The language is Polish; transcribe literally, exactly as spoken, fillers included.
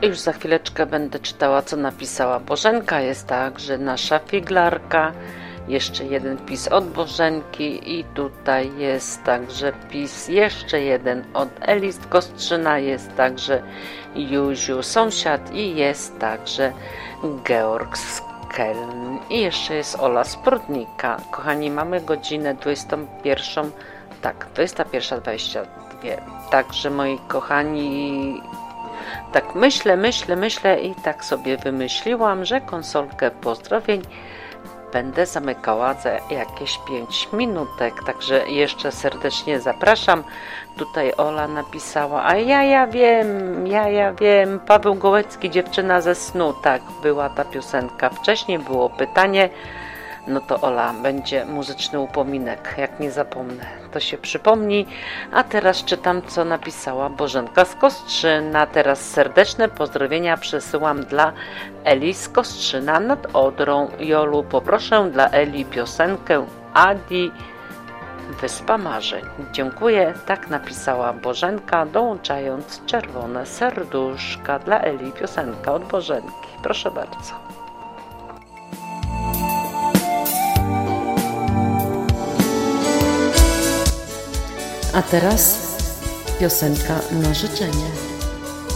Już za chwileczkę będę czytała, co napisała Bożenka. Jest także nasza figlarka. Jeszcze jeden wpis od Bożenki i tutaj jest także wpis jeszcze jeden od Eli z Kostrzyna. Jest także Józiu sąsiad i jest także Georg z Keln. I jeszcze jest Ola z Prudnika. Kochani, mamy godzinę dwudziestą pierwszą. Tak, dwudziesta pierwsza dwadzieścia dwie. Także moi kochani, tak myślę, myślę, myślę i tak sobie wymyśliłam, że konsolkę pozdrowień będę zamykała za jakieś pięć minutek, także jeszcze serdecznie zapraszam. Tutaj Ola napisała, a ja, ja wiem, ja, ja wiem, Paweł Gołecki, Dziewczyna ze snu, tak, była ta piosenka. Wcześniej było pytanie, no to Ola, będzie muzyczny upominek, jak nie zapomnę, to się przypomni. A teraz czytam, co napisała Bożenka z Kostrzyna. Teraz serdeczne pozdrowienia przesyłam dla Eli z Kostrzyna nad Odrą. Jolu, poproszę dla Eli piosenkę Adi, Wyspa Marzeń. Dziękuję, tak napisała Bożenka, dołączając czerwone serduszka dla Eli, piosenka od Bożenki. Proszę bardzo. A teraz piosenka na życzenie.